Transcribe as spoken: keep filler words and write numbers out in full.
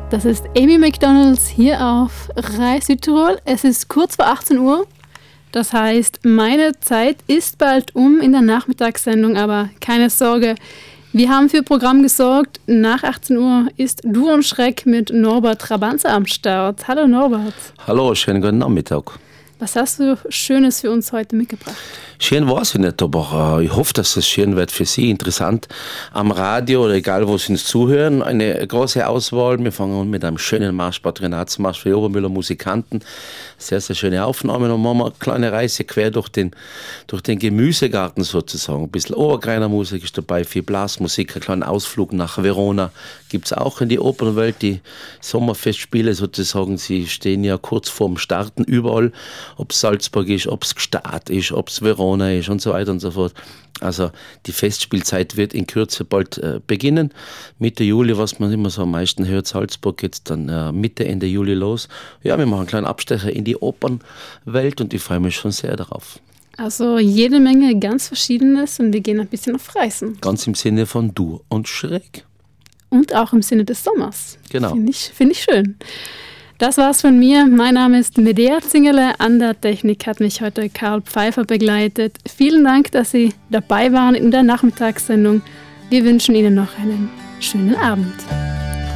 Das ist Amy McDonalds hier auf Rai Südtirol. Es ist kurz vor achtzehn Uhr. Das heißt, meine Zeit ist bald um in der Nachmittagssendung, aber keine Sorge. Wir haben für Programm gesorgt. Nach achtzehn Uhr ist Du und Schreck mit Norbert Trabanza am Start. Hallo Norbert. Hallo, schönen guten Nachmittag. Was hast du Schönes für uns heute mitgebracht? Schön weiß ich nicht, aber äh, ich hoffe, dass es schön wird für Sie. Interessant am Radio oder egal, wo Sie uns zuhören. Eine große Auswahl. Wir fangen an mit einem schönen Marsch, Patronatsmarsch für Obermüller Musikanten. Sehr, sehr schöne Aufnahmen. Und machen wir eine kleine Reise quer durch den, durch den Gemüsegarten sozusagen. Ein bisschen Obergreiner Musik ist dabei, viel Blasmusik, einen kleinen Ausflug nach Verona. Gibt es auch in die Opernwelt, die Sommerfestspiele sozusagen. Sie stehen ja kurz vorm Starten überall. Ob es Salzburg ist, ob es Gstaad ist, ob es Verona ist und so weiter und so fort. Also die Festspielzeit wird in Kürze bald äh, beginnen. Mitte Juli, was man immer so am meisten hört, Salzburg geht dann äh, Mitte, Ende Juli los. Ja, wir machen einen kleinen Abstecher in die Opernwelt und ich freue mich schon sehr darauf. Also jede Menge ganz Verschiedenes und wir gehen ein bisschen auf Reisen. Ganz im Sinne von Du und Schräg. Und auch im Sinne des Sommers. Genau. Finde ich, find ich schön. Das war's von mir. Mein Name ist Medea Zingerle. An der Technik hat mich heute Karl Pfeiffer begleitet. Vielen Dank, dass Sie dabei waren in der Nachmittagssendung. Wir wünschen Ihnen noch einen schönen Abend.